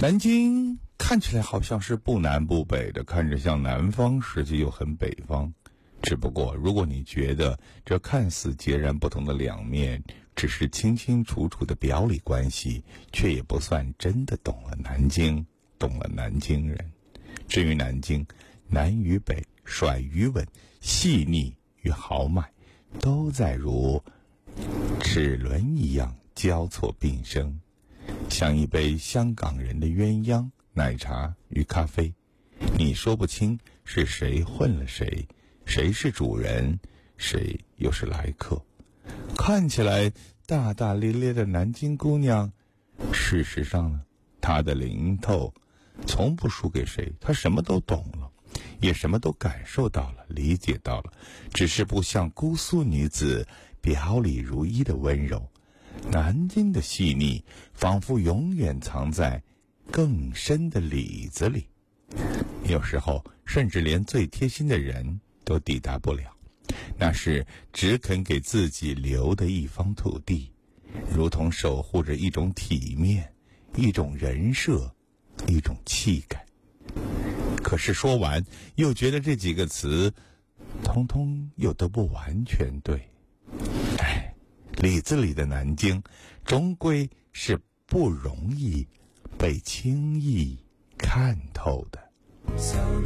南京看起来好像是不南不北的，看着像南方，实际又很北方。只不过如果你觉得这看似截然不同的两面只是清清楚楚的表里关系，却也不算真的懂了南京，懂了南京人。至于南京，南与北，甩与稳，细腻与豪迈，都在如齿轮一样交错并生，像一杯香港人的鸳鸯奶茶与咖啡，你说不清是谁混了谁，谁是主人，谁又是来客。看起来大大咧咧的南京姑娘，事实上呢，她的灵透从不输给谁，她什么都懂了，也什么都感受到了，理解到了，只是不像姑苏女子表里如一的温柔。南京的细腻仿佛永远藏在更深的里子里，有时候甚至连最贴心的人都抵达不了。那是只肯给自己留的一方土地，如同守护着一种体面，一种人设，一种气概。可是说完又觉得这几个词通通又都不完全对。里子里的南京终归是不容易被轻易看透的。